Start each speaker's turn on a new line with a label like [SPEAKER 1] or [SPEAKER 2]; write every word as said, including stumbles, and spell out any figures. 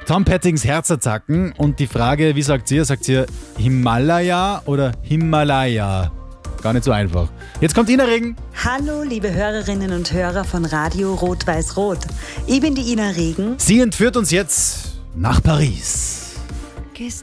[SPEAKER 1] Tom Pettings Herzattacken und die Frage, wie sagt ihr? Sagt ihr Himalaya oder Himalaya? Gar nicht so einfach. Jetzt kommt Ina Regen.
[SPEAKER 2] Hallo, liebe Hörerinnen und Hörer von Radio Rot-Weiß-Rot. Ich bin die Ina Regen.
[SPEAKER 1] Sie entführt uns jetzt nach Paris.